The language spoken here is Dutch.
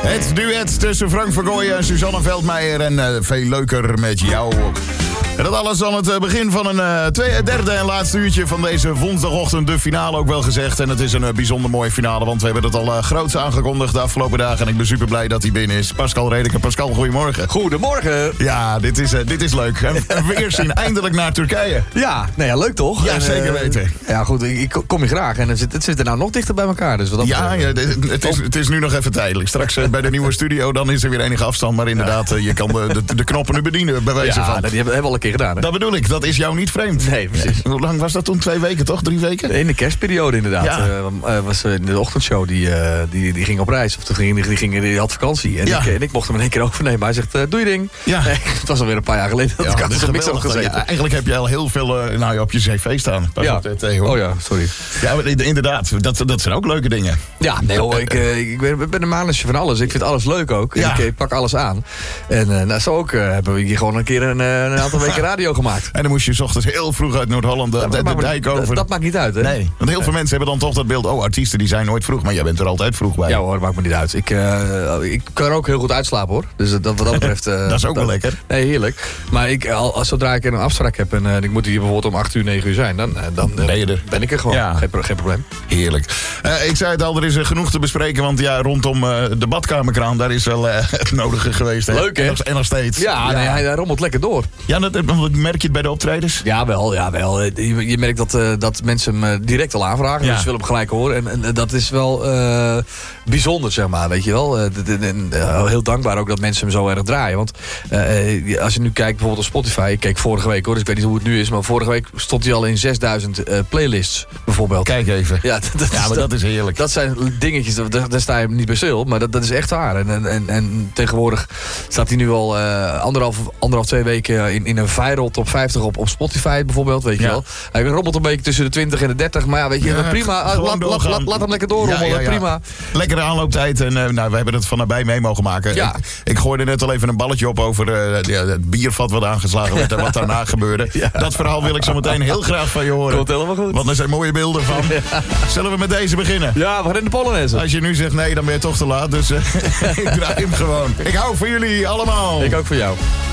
Het duet tussen Frank Vergooyen en Suzanne Veldmeijer. En veel leuker met jou. En dat alles aan het begin van een derde en laatste uurtje van deze woensdagochtend. De finale ook wel gezegd. En het is een bijzonder mooie finale, want we hebben het al groots aangekondigd de afgelopen dagen. En ik ben super blij dat hij binnen is. Pascal Redeke. Pascal, goedemorgen. Goedemorgen. Ja, dit is leuk. En we eerst zien eindelijk naar Turkije. Ja, nou ja, leuk toch? Ja, en, zeker weten. Ja, goed, ik kom je graag. En het zit er nou nog dichter bij elkaar. Dus wat ja, het is nu nog even tijdelijk. Straks bij de nieuwe studio, dan is er weer enige afstand. Maar inderdaad, je kan de knoppen nu bedienen, bij wijze van. Die hebben we al een keer gedaan. Hè? Dat bedoel ik, dat is jou niet vreemd. Nee, precies. Hoe lang was dat toen? 2 weken toch? 3 weken? In de kerstperiode inderdaad. Ja. Was in de ochtendshow, die ging op reis. Of die had vakantie. En ik mocht hem in één keer overnemen. Hij zegt, doe je ding. Ja. Nee, het was alweer een paar jaar geleden dat ik had er niks op gezeten. Ja, eigenlijk heb je al heel veel op je cv staan. Ja. Oh ja, sorry. Ja, inderdaad. Dat zijn ook leuke dingen. Ja, nee hoor, ik ben een manusje van alles. Ik vind alles leuk ook. Ja. Ik pak alles aan. En zo ook hebben we hier gewoon een keer een aantal weken radio gemaakt. En dan moest je 's ochtends heel vroeg uit Noord-Holland de dijk over. Dat maakt niet uit, hè? Nee, want heel veel mensen hebben dan toch dat beeld. Oh, artiesten die zijn nooit vroeg, maar jij bent er altijd vroeg bij. Ja hoor, maakt me niet uit. Ik kan ook heel goed uitslapen hoor. Dus wat dat betreft... dat is ook wel lekker. Nee, heerlijk. Maar zodra ik een afspraak heb en ik moet hier bijvoorbeeld om 8 uur, 9 uur zijn, dan ben je er. Ben ik er gewoon. Ja. Geen probleem. Heerlijk. Ik zei het al, er is genoeg te bespreken, want ja, rondom de badkamerkraan, daar is wel het nodige geweest. Hè? Leuk, hè? En nog steeds. Ja. Nee, hij rommelt lekker door. Ja, merk je het bij de optredens? Jawel. Je merkt dat mensen hem direct al aanvragen. Ja. Dus ze willen hem gelijk horen. En dat is wel bijzonder, zeg maar. Weet je wel. Heel dankbaar ook dat mensen hem zo erg draaien. Want als je nu kijkt bijvoorbeeld op Spotify. Ik keek vorige week hoor, dus ik weet niet hoe het nu is. Maar vorige week stond hij al in 6000 playlists bijvoorbeeld. Kijk even. Ja, dat is heerlijk. Dat zijn dingetjes, daar sta je niet bij stil. Maar dat is echt waar. En tegenwoordig staat hij nu al 2 weken in een viral top 50 op Spotify bijvoorbeeld. Weet je wel. Hij rommelt een beetje tussen de 20 en de 30. Maar ja, weet je, prima. Laat hem lekker doorrommelen. Prima. Lekkere aanlooptijd. En we hebben het van nabij mee mogen maken. Ja. Ik gooide net al even een balletje op over het biervat wat aangeslagen werd en wat daarna gebeurde. Ja. Dat verhaal wil ik zo meteen heel graag van je horen. Komt helemaal goed. Want er zijn mooie beelden van. Ja. Zullen we met deze beginnen? Ja, we gaan in de Polonaise. Als je nu zegt nee, dan ben je toch te laat. Dus ik draai hem gewoon. Ik hou van jullie allemaal. Ik ook voor jou.